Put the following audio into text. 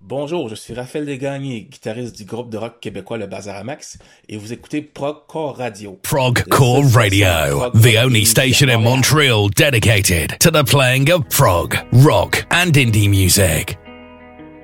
Bonjour, je suis Raphaël Desgagnés, guitariste du groupe de rock québécois Le Bazar à Max, et vous écoutez Prog Core Radio. Prog Core Radio, the only station in Montreal dedicated to the playing of prog, rock, and indie music.